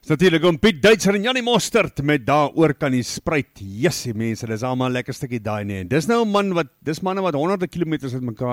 Dis natuurlijk om Piet Duitser en Jannie Mostert met daar oor kan die spruit. Jessie mense, dis allemaal 'n lekker stukkie daai nie. Dis nou 'n man dis manne wat honderde kilometers uit mekaar